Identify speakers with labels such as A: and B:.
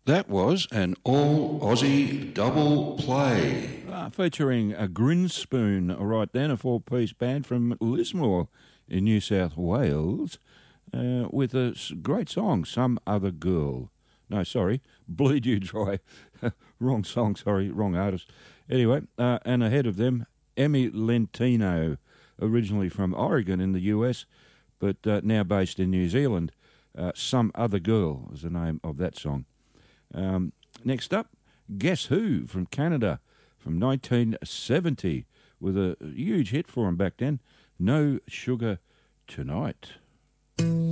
A: That was an all Aussie double play.
B: Featuring a Grinspoon right then, a four-piece band from Lismore in New South Wales, with a great song, Some Other Girl. No, sorry, Bleed You Dry. Wrong song, sorry, wrong artist. Anyway, and ahead of them, Emmy Lentino, originally from Oregon in the US, but now based in New Zealand. Some Other Girl is the name of that song. Next up, Guess Who from Canada from 1970 with a huge hit for him back then, No Sugar Tonight.